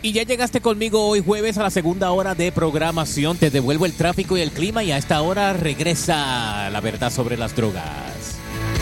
Y ya llegaste conmigo hoy jueves a la segunda hora de programación. Te devuelvo el tráfico y el clima y a esta hora regresa la verdad sobre las drogas.